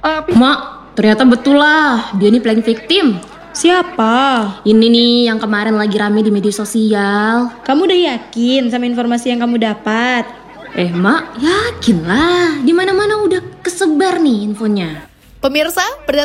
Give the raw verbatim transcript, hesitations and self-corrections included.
Mak, ternyata betul lah, dia nih playing victim. Siapa? Ini nih yang kemarin lagi rame di media sosial. Kamu udah yakin sama informasi yang kamu dapat? Eh mak, yakin lah, di mana-mana udah kesebar nih infonya. Pemirsa, berdasarkan